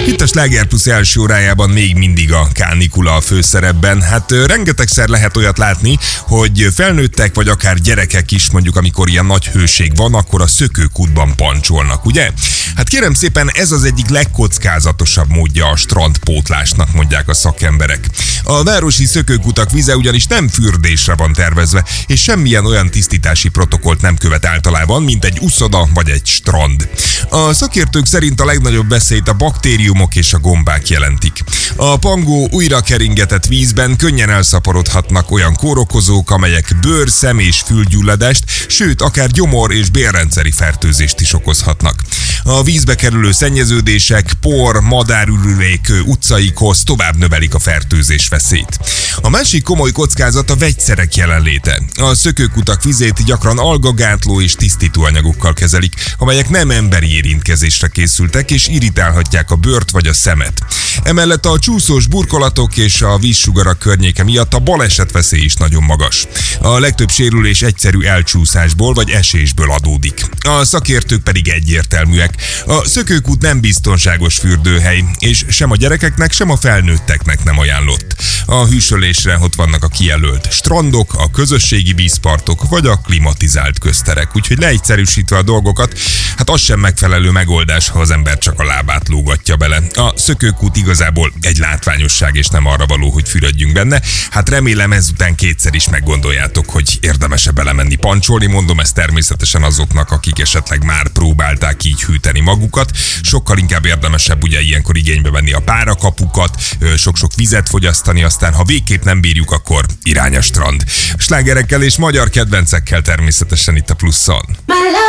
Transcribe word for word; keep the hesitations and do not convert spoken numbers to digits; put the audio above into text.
Itt a Sláger Plus első órájában még mindig a kánikula a főszerepben. Hát rengetegszer lehet olyat látni, hogy felnőttek vagy akár gyerekek is, mondjuk amikor ilyen nagy hőség van, akkor a szökőkútban pancsolnak, ugye? Hát kérem szépen, ez az egyik legkockázatosabb módja a strandpótlásnak, mondják a szakemberek. A városi szökőkutak vize ugyanis nem fürdésre van tervezve, és semmilyen olyan tisztítási protokollt nem követ általában, mint egy uszoda vagy egy strand. A szakértők szerint a legnagyobb veszélyt a baktériumok és a gombák jelentik. A pangó újra keringetett vízben könnyen elszaporodhatnak olyan kórokozók, amelyek bőr, szem és fülgyulladást, sőt akár gyomor- és bélrendszeri fertőzést is okozhatnak. A vízbe kerülő szennyeződések, por, madárürülék utcaikhoz tovább növelik a fertőzés veszélyt. A másik komoly kockázat a vegyszerek jelenléte. A szökőkutak vizét gyakran algagátló és tisztítóanyagokkal kezelik, amelyek nem emberi érintkezésre készültek és irritálhatják a bőrt vagy a szemet. Emellett a csúszós burkolatok és a vízsugarak környéke miatt a balesetveszély is nagyon magas. A legtöbb sérülés egyszerű elcsúszásból vagy esésből adódik. A szakértők pedig egyértelműek. A szökőkút nem biztonságos fürdőhely, és sem a gyerekeknek, sem a felnőtteknek nem ajánlott. A hűsölésre ott vannak a kijelölt strandok, a közösségi vízpartok vagy a klimatizált közterek. Úgyhogy leegyszerűsítve a dolgokat, hát az sem megfelelő megoldás, ha az ember csak a lábát lógatja bele. A szökőkút igazából egy látványosság, és nem arra való, hogy fürödjünk benne. Hát remélem ezután kétszer is meggondoljátok, hogy érdemes-e belemenni pancsolni. Mondom ezt természetesen azoknak, akik esetleg már próbálták így hűteni magukat. Sokkal inkább érdemesebb ugye ilyenkor igénybe venni a párakapukat, sok-sok vizet fogyasztani, aztán ha végképp nem bírjuk, akkor irány a strand. Slágerekkel és magyar kedvencekkel természetesen itt a Pluszon.